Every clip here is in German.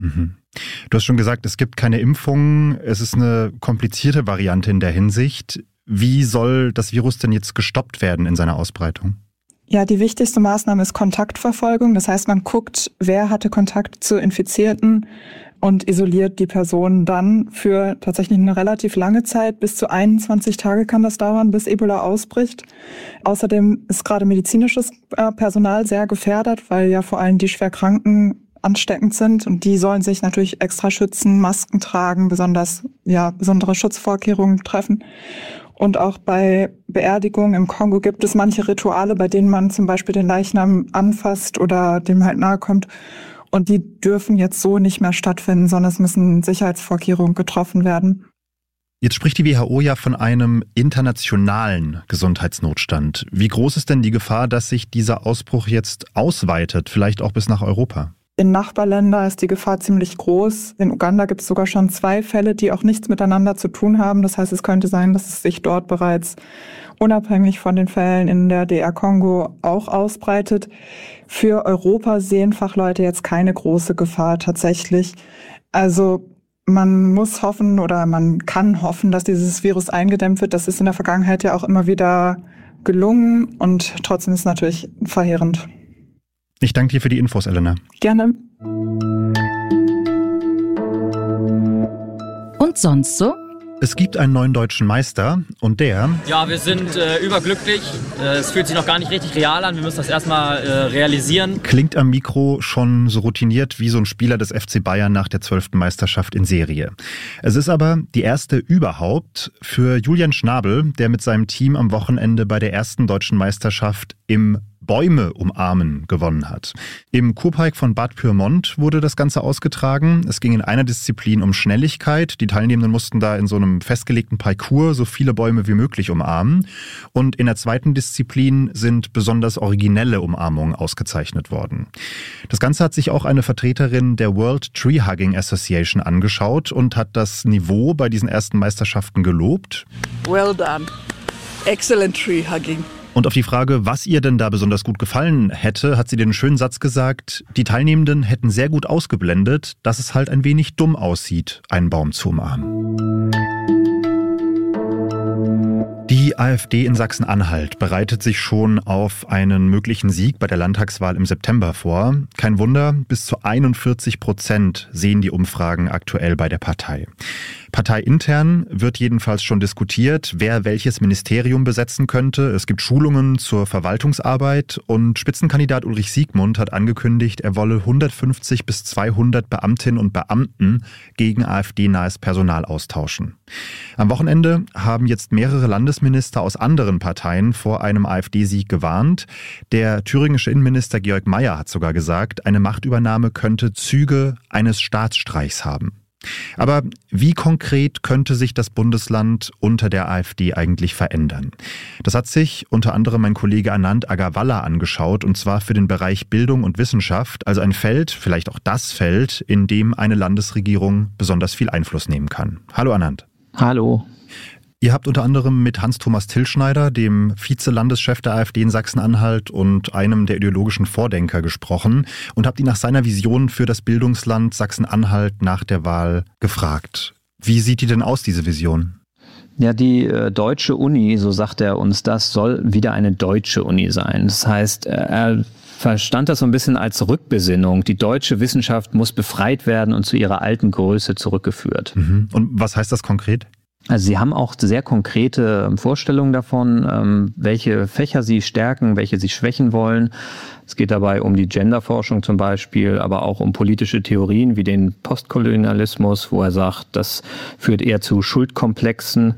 Mhm. Du hast schon gesagt, es gibt keine Impfung. Es ist eine komplizierte Variante in der Hinsicht. Wie soll das Virus denn jetzt gestoppt werden in seiner Ausbreitung? Ja, die wichtigste Maßnahme ist Kontaktverfolgung. Das heißt, man guckt, wer hatte Kontakt zu Infizierten und isoliert die Person dann für tatsächlich eine relativ lange Zeit. Bis zu 21 Tage kann das dauern, bis Ebola ausbricht. Außerdem ist gerade medizinisches Personal sehr gefährdet, weil ja vor allem die Schwerkranken ansteckend sind und die sollen sich natürlich extra schützen, Masken tragen, besondere Schutzvorkehrungen treffen. Und auch bei Beerdigungen im Kongo gibt es manche Rituale, bei denen man zum Beispiel den Leichnam anfasst oder dem halt nahe kommt. Und die dürfen jetzt so nicht mehr stattfinden, sondern es müssen Sicherheitsvorkehrungen getroffen werden. Jetzt spricht die WHO ja von einem internationalen Gesundheitsnotstand. Wie groß ist denn die Gefahr, dass sich dieser Ausbruch jetzt ausweitet, vielleicht auch bis nach Europa? In Nachbarländern ist die Gefahr ziemlich groß. In Uganda gibt es sogar schon 2 Fälle, die auch nichts miteinander zu tun haben. Das heißt, es könnte sein, dass es sich dort bereits unabhängig von den Fällen in der DR Kongo auch ausbreitet. Für Europa sehen Fachleute jetzt keine große Gefahr tatsächlich. Also man muss hoffen oder man kann hoffen, dass dieses Virus eingedämmt wird. Das ist in der Vergangenheit ja auch immer wieder gelungen und trotzdem ist es natürlich verheerend. Ich danke dir für die Infos, Elena. Gerne. Und sonst so? Es gibt einen neuen deutschen Meister und der... Ja, wir sind überglücklich. Es fühlt sich noch gar nicht richtig real an. Wir müssen das erstmal realisieren. Klingt am Mikro schon so routiniert wie so ein Spieler des FC Bayern nach der 12. Meisterschaft in Serie. Es ist aber die erste überhaupt für Julian Schnabel, der mit seinem Team am Wochenende bei der ersten deutschen Meisterschaft im Bäume umarmen gewonnen hat. Im Kurpark von Bad Pyrmont wurde das Ganze ausgetragen. Es ging in einer Disziplin um Schnelligkeit. Die Teilnehmenden mussten da in so einem festgelegten Parcours so viele Bäume wie möglich umarmen. Und in der zweiten Disziplin sind besonders originelle Umarmungen ausgezeichnet worden. Das Ganze hat sich auch eine Vertreterin der World Tree Hugging Association angeschaut und hat das Niveau bei diesen ersten Meisterschaften gelobt. Well done. Excellent tree hugging. Und auf die Frage, was ihr denn da besonders gut gefallen hätte, hat sie den schönen Satz gesagt, die Teilnehmenden hätten sehr gut ausgeblendet, dass es halt ein wenig dumm aussieht, einen Baum zu umarmen. Die AfD in Sachsen-Anhalt bereitet sich schon auf einen möglichen Sieg bei der Landtagswahl im September vor. Kein Wunder, bis zu 41% sehen die Umfragen aktuell bei der Partei. Parteiintern wird jedenfalls schon diskutiert, wer welches Ministerium besetzen könnte. Es gibt Schulungen zur Verwaltungsarbeit und Spitzenkandidat Ulrich Siegmund hat angekündigt, er wolle 150 bis 200 Beamtinnen und Beamten gegen AfD-nahes Personal austauschen. Am Wochenende haben jetzt mehrere Landesminister aus anderen Parteien vor einem AfD-Sieg gewarnt. Der thüringische Innenminister Georg Mayer hat sogar gesagt, eine Machtübernahme könnte Züge eines Staatsstreichs haben. Aber wie konkret könnte sich das Bundesland unter der AfD eigentlich verändern? Das hat sich unter anderem mein Kollege Anand Agarwalla angeschaut, und zwar für den Bereich Bildung und Wissenschaft, also ein Feld, vielleicht auch das Feld, in dem eine Landesregierung besonders viel Einfluss nehmen kann. Hallo Anand. Hallo. Ihr habt unter anderem mit Hans-Thomas Tilschneider, dem Vize-Landeschef der AfD in Sachsen-Anhalt und einem der ideologischen Vordenker gesprochen und habt ihn nach seiner Vision für das Bildungsland Sachsen-Anhalt nach der Wahl gefragt. Wie sieht die denn aus, diese Vision? Ja, die deutsche Uni, so sagt er uns das, soll wieder eine deutsche Uni sein. Das heißt, er verstand das so ein bisschen als Rückbesinnung. Die deutsche Wissenschaft muss befreit werden und zu ihrer alten Größe zurückgeführt. Und was heißt das konkret? Also Sie haben auch sehr konkrete Vorstellungen davon, welche Fächer Sie stärken, welche Sie schwächen wollen. Es geht dabei um die Genderforschung zum Beispiel, aber auch um politische Theorien wie den Postkolonialismus, wo er sagt, das führt eher zu Schuldkomplexen.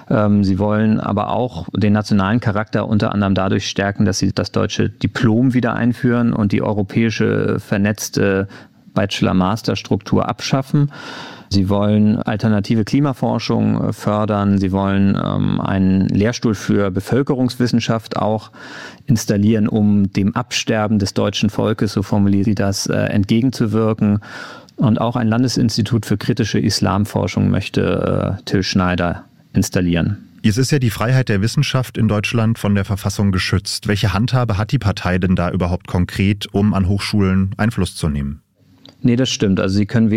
Sie wollen aber auch den nationalen Charakter unter anderem dadurch stärken, dass Sie das deutsche Diplom wieder einführen und die europäische vernetzte Bachelor-Master-Struktur abschaffen. Sie wollen alternative Klimaforschung fördern. Sie wollen einen Lehrstuhl für Bevölkerungswissenschaft auch installieren, um dem Absterben des deutschen Volkes, so formuliert sie das, entgegenzuwirken. Und auch ein Landesinstitut für kritische Islamforschung möchte Tilschneider installieren. Jetzt ist ja die Freiheit der Wissenschaft in Deutschland von der Verfassung geschützt. Welche Handhabe hat die Partei denn da überhaupt konkret, um an Hochschulen Einfluss zu nehmen? Nee, das stimmt. Also Sie können